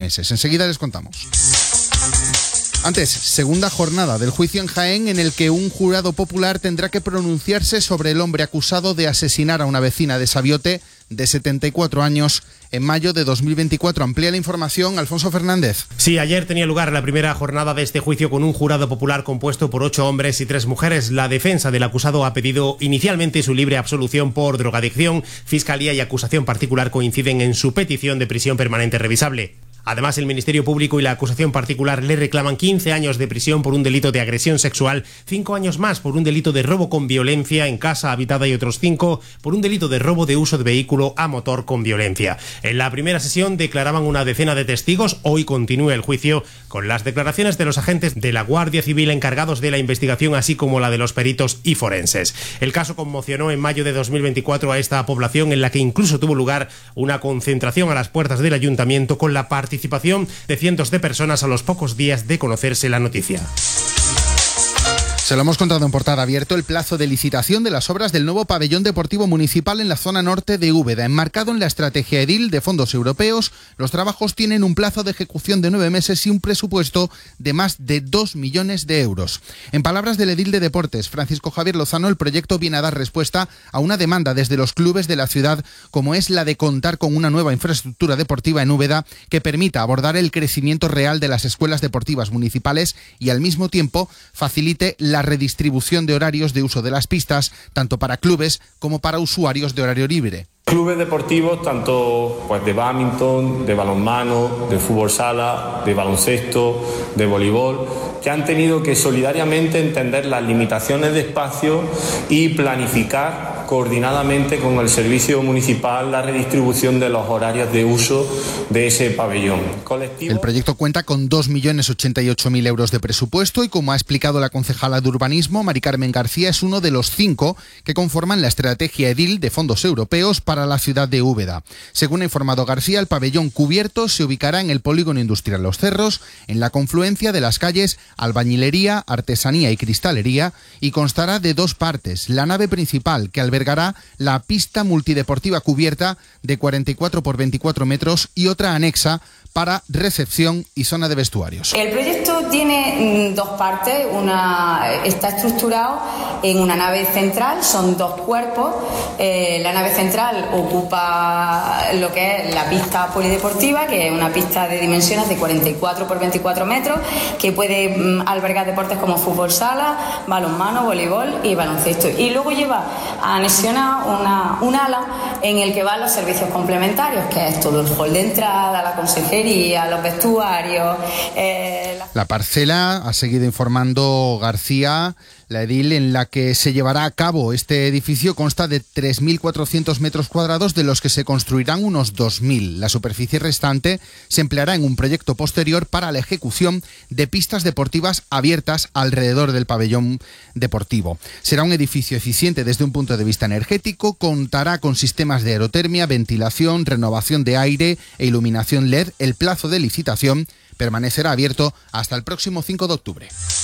meses. Enseguida les contamos. Antes, segunda jornada del juicio en Jaén, en el que un jurado popular tendrá que pronunciarse sobre el hombre acusado de asesinar a una vecina de Sabiote de 74 años en mayo de 2024. Amplía la información Alfonso Fernández. Sí, ayer tenía lugar la primera jornada de este juicio con un jurado popular compuesto por 8 hombres y 3 mujeres. La defensa del acusado ha pedido inicialmente su libre absolución por drogadicción. Fiscalía y acusación particular coinciden en su petición de prisión permanente revisable. Además, el Ministerio Público y la acusación particular le reclaman 15 años de prisión por un delito de agresión sexual, 5 años más por un delito de robo con violencia en casa habitada y otros 5 por un delito de robo de uso de vehículo a motor con violencia. En la primera sesión declaraban una decena de testigos. Hoy continúa el juicio con las declaraciones de los agentes de la Guardia Civil encargados de la investigación, así como la de los peritos y forenses. El caso conmocionó en mayo de 2024 a esta población, en la que incluso tuvo lugar una concentración a las puertas del ayuntamiento con la participación de cientos de personas a los pocos días de conocerse la noticia. Se lo hemos contado en Portada. Abierto el plazo de licitación de las obras del nuevo pabellón deportivo municipal en la zona norte de Úbeda. Enmarcado en la estrategia edil de fondos europeos, los trabajos tienen un plazo de ejecución de 9 meses y un presupuesto de más de 2 millones de euros. En palabras del edil de Deportes, Francisco Javier Lozano, el proyecto viene a dar respuesta a una demanda desde los clubes de la ciudad, como es la de contar con una nueva infraestructura deportiva en Úbeda que permita abordar el crecimiento real de las escuelas deportivas municipales y al mismo tiempo facilite la redistribución de horarios de uso de las pistas, tanto para clubes como para usuarios de horario libre. Clubes deportivos tanto de bádminton, de balonmano, de fútbol sala, de baloncesto, de voleibol, que han tenido que solidariamente entender las limitaciones de espacio y planificar coordinadamente con el servicio municipal la redistribución de los horarios de uso de ese pabellón colectivo. El proyecto cuenta con 2.088.000 euros de presupuesto y, como ha explicado la concejala de Urbanismo, Mari Carmen García, es uno de los 5 que conforman la estrategia edil de fondos europeos para la ciudad de Úbeda. Según ha informado García, el pabellón cubierto se ubicará en el polígono industrial Los Cerros, en la confluencia de las calles Albañilería, Artesanía y Cristalería, y constará de 2 partes: la nave principal, que albergará la pista multideportiva cubierta de 44 por 24 metros, y otra anexa para recepción y zona de vestuarios. El proyecto tiene 2 partes. Está estructurado en una nave central, son 2 cuerpos. La nave central ocupa lo que es la pista polideportiva, que es una pista de dimensiones de 44 por 24 metros, que puede albergar deportes como fútbol sala, balonmano, voleibol y baloncesto. Y luego lleva anexionado un ala en el que van los servicios complementarios, que es todo el hall de entrada, la consejería, los vestuarios. La parcela, ha seguido informando García, la edil, en la que se llevará a cabo este edificio consta de 3.400 metros cuadrados, de los que se construirán unos 2.000. La superficie restante se empleará en un proyecto posterior para la ejecución de pistas deportivas abiertas alrededor del pabellón deportivo. Será un edificio eficiente desde un punto de vista energético, contará con sistemas de aerotermia, ventilación, renovación de aire e iluminación LED. El plazo de licitación permanecerá abierto hasta el próximo 5 de octubre.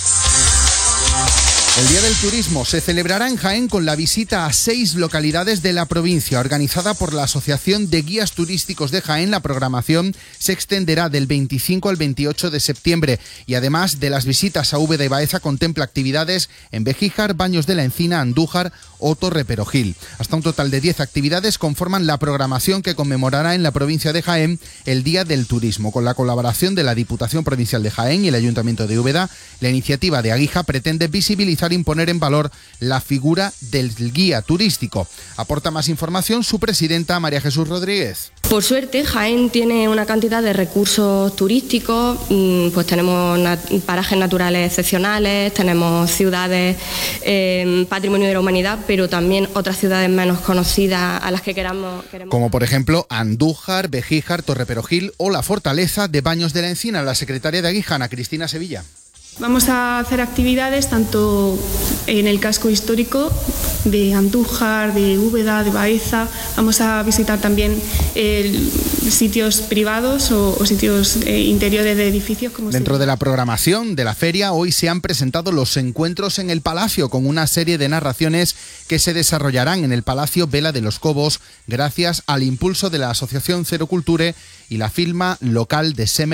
El Día del Turismo se celebrará en Jaén con la visita a 6 localidades de la provincia. Organizada por la Asociación de Guías Turísticos de Jaén, la programación se extenderá del 25 al 28 de septiembre y, además de las visitas a Úbeda y Baeza, contempla actividades en Begíjar, Baños de la Encina, Andújar o Torre Perojil. Hasta un total de 10 actividades conforman la programación que conmemorará en la provincia de Jaén el Día del Turismo. Con la colaboración de la Diputación Provincial de Jaén y el Ayuntamiento de Úbeda, la iniciativa de Aguija pretende visibilizar e imponer en valor la figura del guía turístico. Aporta más información su presidenta, María Jesús Rodríguez. Por suerte, Jaén tiene una cantidad de recursos turísticos, pues tenemos parajes naturales excepcionales, tenemos ciudades patrimonio de la humanidad, pero también otras ciudades menos conocidas a las que queremos. Como por ejemplo Andújar, Begíjar, Torre Perojil o la fortaleza de Baños de la Encina. La secretaria de Aguija, Ana Cristina Sevilla. Vamos a hacer actividades tanto en el casco histórico de Andújar, de Úbeda, de Baeza. Vamos a visitar también sitios privados o sitios interiores de edificios. Dentro de la programación de la feria, hoy se han presentado los encuentros en el Palacio, con una serie de narraciones que se desarrollarán en el Palacio Vela de los Cobos, gracias al impulso de la Asociación Cero Culture y la firma local de Semer